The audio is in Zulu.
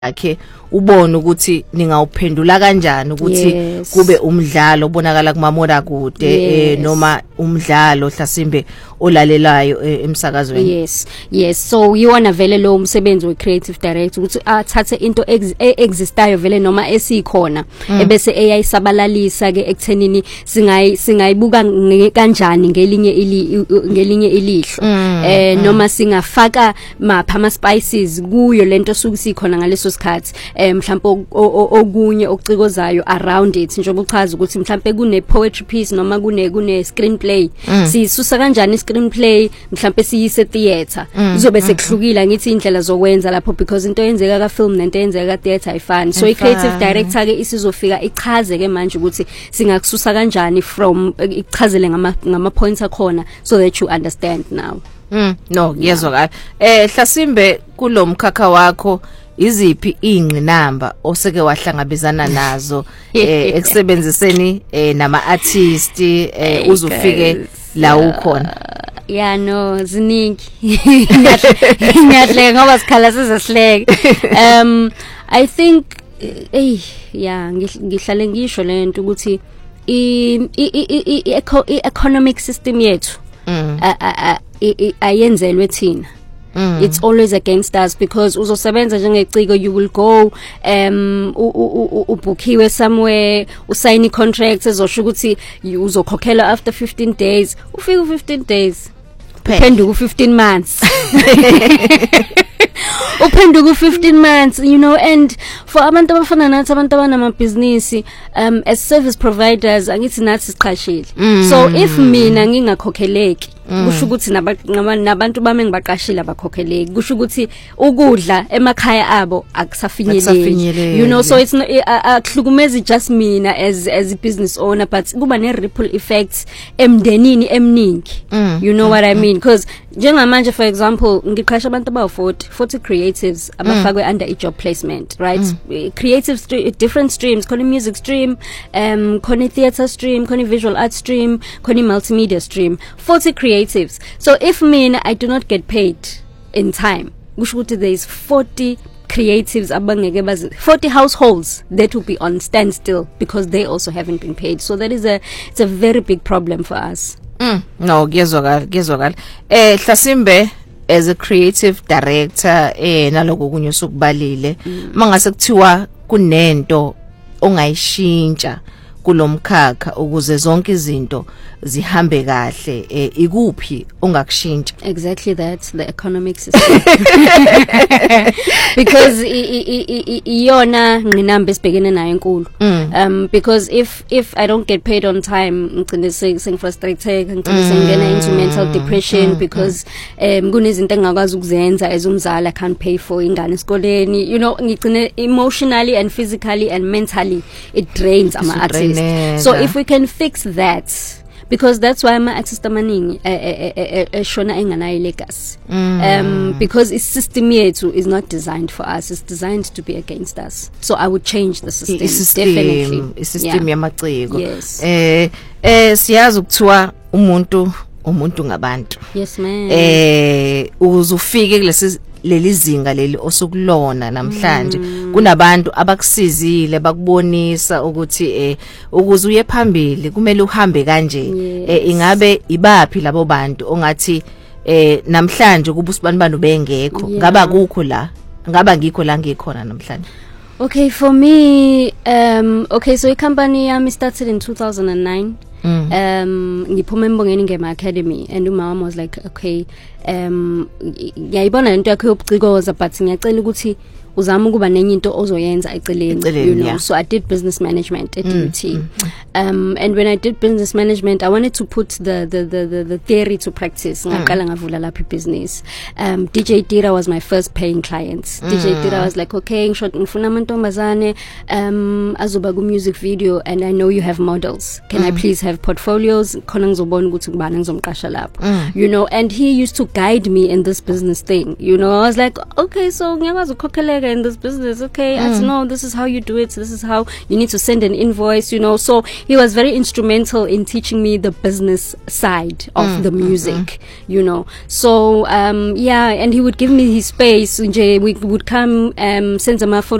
yakhe ubone ukuthi ningawuphendula kanjani ukuthi kube umdlalo obonakala kumamora kude noma umdlalo hlasimbe olalelayo emsakazweni. Yes, so you wanna vele lo umsebenzi we creative director ukuthi athathe into existayo vele noma esikhona ebese eyayisabalalisa ke ekuthenini singayibuka kanjani ngelinye ilihlo noma singafaka mapha ama spices kuyo lento sukusikhona ngaleso sikhathi mhlawumbe okunye okucikozayo around it njengoba uchaza ukuthi mhlawumbe kune poetry piece noma kune screenplay sisusa kanjani screenplay mhlawumbe siyise theater kuzobe sekuhlukile ngithi indlela zokwenza lapho because into yenzeka ka film nento yenzeka ka theater ayifani so i creative director ke isizofika ichaze ke manje ukuthi singakususa kanjani from ichazele ngama points akhona so that you understand now. No yezwakala hlasimbe kulomkhakha wakho iziphi ingqinamba oseke wahlangabezana nazo ekusebenziseni nama artist uzufike la ukhona? Yeah, no, ziningi. Ngiyahleka ngoba sikhala sizehleke. I think ngihlale ngisho lento ukuthi economic system yethu ayenzelwe thina. It's always against us because uzosebenza njengeciko you will go ubookiwe somewhere usign contracts ezosho ukuthi uzokhokhela after 15 days ufika 15 days uphenduka 15 months uphenduka 15 months you know and for abantu abafana nathi abantu abanama business as service providers angithi nathi siqashile so if mina ngingakhokheleki kusho ukuthi nabantu bami ngibaqashile abakhokheleki kusho ukuthi ukudla emakhaya abo akusafinyeleli you know so it's not akuhlukumezi just mina as a business owner but kuba ne ripple effects emndenini emningi you know what I mean because njengamanje for example ngiqasha abantu aba 40 creatives abafakwe under a job placement right creative different streams khona music stream khona theater stream khona visual art stream khona multimedia stream 40 creatives so if I do not get paid in time kusho ukuthi there is 40 creatives abangeke bazi 40 households that will be on standstill because they also haven't been paid so that is it's a very big problem for us. No ngiyezwakala hlasimbe as a creative director naloko kunye usukubalile mangase kuthiwa kunento ongayishintsha kulomkhakha ukuze zonke izinto zihambe kahle ikuphi ongakushintsha? Exactly that's the economic system because iyona ngqinamba esibhekene nayo enkulu because if I don't get paid on time ngicine sengifrustrated ngicine sengena into mental depression because kunezinto engakwazi ukuzenza as umzali I can't pay for ingane esikoleni you know ngicine emotionally and physically and mentally it drains ama artists so if we can fix that because that's why ama artists amaningi shona enganayo legacy because its system yethu is not designed for us it's designed to be against us so I would change the system definitely system yamaciko yes siyazi ukuthiwa umuntu ngabantu yes man uzufike kulesi leli zinga leli osukulona namhlanje kunabantu abakusizile bakubonisa ukuthi ukuze uye phambili kumele uhambe kanje ingabe ibaphi labo bantu ongathi namhlanje kuba usibani bengekho ngaba kukho la ngaba ngikho la ngikhona namhlanje? Okay for me okay so company yami started in 2009 ngiphuma embongeni ngema academy and umama was like okay ngiyayibona lento yakho yobucikoza but ngiyacela ukuthi uzama ukuba nenye into ozoyenza eceleni you know so I did business management at UT and when I did business management I wanted to put the theory to practice ngaqala ngavula lapha business DJ Tira was my first paying client DJ Tira was like okay ngifuna amantombazane azoba ku music video and I know you have models can I please have portfolios khona ngizobona ukuthi ngubani ngizomqasha lapho you know and he used to guide me in this business thing you know I was like okay so ngiyakwazi ukukhokhela Tiger in this business. Okay, I said, no, this is how you do it. This is how you need to send an invoice, you know. So he was very instrumental in teaching me the business side of the music, you know. So, yeah, and he would give me his space. We would come, send some